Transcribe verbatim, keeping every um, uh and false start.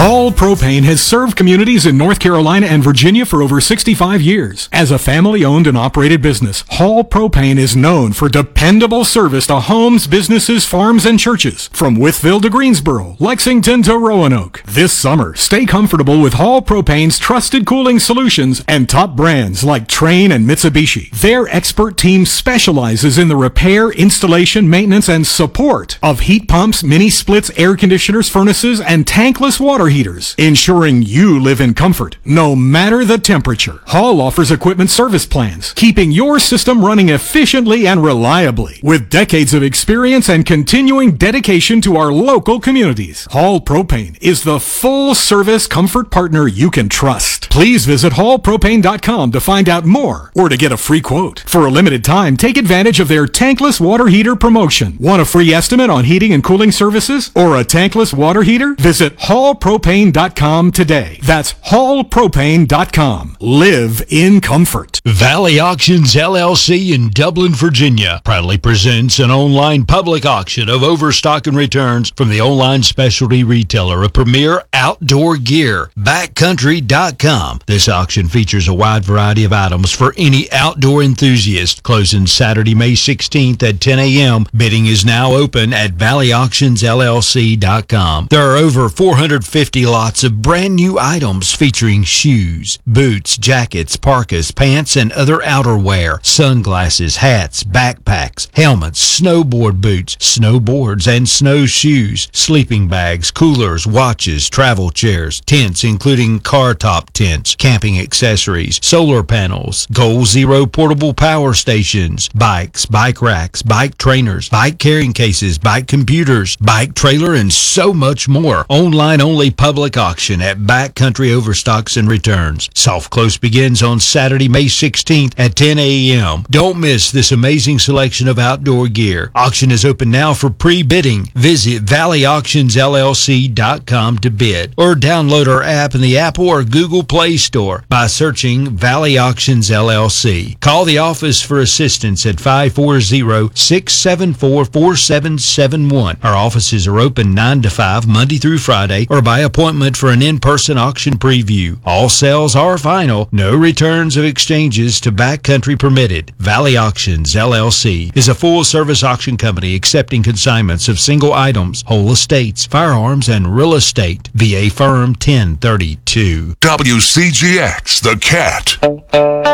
Hall Propane has served communities in North Carolina and Virginia for over sixty-five years. As a family-owned and operated business, Hall Propane is known for dependable service to homes, businesses, farms, and churches. From Wytheville to Greensboro, Lexington to Roanoke. This summer, stay comfortable with Hall Propane's trusted cooling solutions and top brands like Trane and Mitsubishi. Their expert team specializes in the repair, installation, maintenance, and support of heat pumps, mini splits, air conditioners, furnaces, and tankless water heaters, ensuring you live in comfort no matter the temperature. Hall offers equipment service plans, keeping your system running efficiently and reliably. With decades of experience and continuing dedication to our local communities, Hall Propane is the full-service comfort partner you can trust. Please visit hall propane dot com to find out more or to get a free quote. For a limited time, take advantage of their tankless water heater promotion. Want a free estimate on heating and cooling services or a tankless water heater? Visit hall propane dot com today. That's hall propane dot com. Live in comfort. Valley Auctions L L C in Dublin, Virginia proudly presents an online public auction of overstock and returns from the online specialty retailer of premier outdoor gear, backcountry dot com. This auction features a wide variety of items for any outdoor enthusiast. Closing Saturday, May sixteenth at ten a.m. Bidding is now open at valley auctions l l c dot com. There are over four hundred fifty lots of brand new items featuring shoes, boots, jackets, parkas, pants, and other outerwear, sunglasses, hats, backpacks, helmets, snowboard boots, snowboards and snowshoes, sleeping bags, coolers, watches, travel chairs, tents including car top tents, camping accessories, solar panels, Goal Zero portable power stations, bikes, bike racks, bike trainers, bike carrying cases, bike computers, bike trailer, and so much more. Online only public auction at Backcountry Overstocks and Returns. Soft close begins on Saturday, May sixteenth at ten a.m. Don't miss this amazing selection of outdoor gear. Auction is open now for pre-bidding. Visit valley auctions l l c dot com to bid or download our app in the Apple or Google Play Store by searching Valley Auctions L L C. Call the office for assistance at five four zero, six seven four, four seven seven one. Our offices are open nine to five Monday through Friday or by appointment for an in-person auction preview. All sales are final. No returns of exchanges to backcountry permitted. Valley Auctions L L C is a full-service auction company accepting consignments of single items, whole estates, firearms, and real estate. V A Firm ten thirty-two. W C G X, The Cat.